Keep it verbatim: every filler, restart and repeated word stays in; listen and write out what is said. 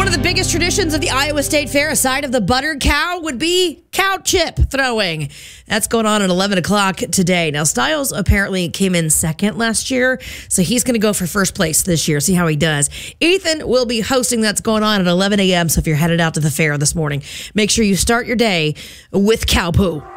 One of the biggest traditions of the Iowa State Fair, aside of the buttered cow, would be cow chip throwing. That's going on at eleven o'clock today. Now, Styles apparently came in second last year, so he's going to go for first place this year. See how he does. Ethan will be hosting. That's going on at eleven a.m., so if you're headed out to the fair this morning, make sure you start your day with cow poo.